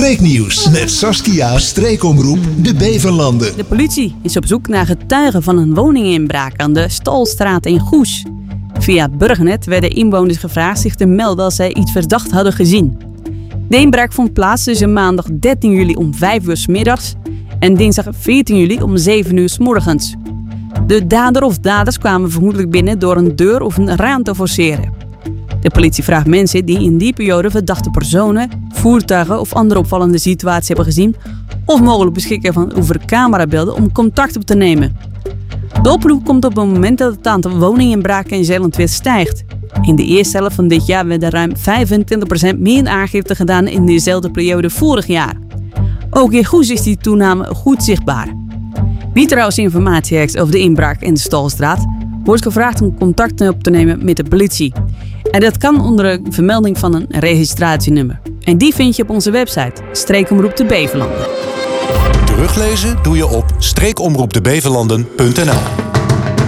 Streeknieuws met Saskia, streekomroep De Beverlanden. De politie is op zoek naar getuigen van een woninginbraak aan de Stalstraat in Goes. Via Burgernet werden inwoners gevraagd zich te melden als zij iets verdacht hadden gezien. De inbraak vond plaats tussen maandag 13 juli om 5 uur 's middags en dinsdag 14 juli om 7 uur 's morgens. De dader of daders kwamen vermoedelijk binnen door een deur of een raam te forceren. De politie vraagt mensen die in die periode verdachte personen, voertuigen of andere opvallende situaties hebben gezien of mogelijk beschikken over camerabeelden om contact op te nemen. De oproep komt op het moment dat het aantal woninginbraken in Zeeland weer stijgt. In de eerste helft van dit jaar werden ruim 25% meer aangifte gedaan in dezelfde periode vorig jaar. Ook in Goes is die toename goed zichtbaar. Wie trouwens informatie heeft over de inbraak in de Stalstraat, wordt gevraagd om contact op te nemen met de politie. En dat kan onder een vermelding van een registratienummer. En die vind je op onze website, Streekomroep De Beverlanden. Teruglezen doe je op streekomroepdebeverlanden.nl.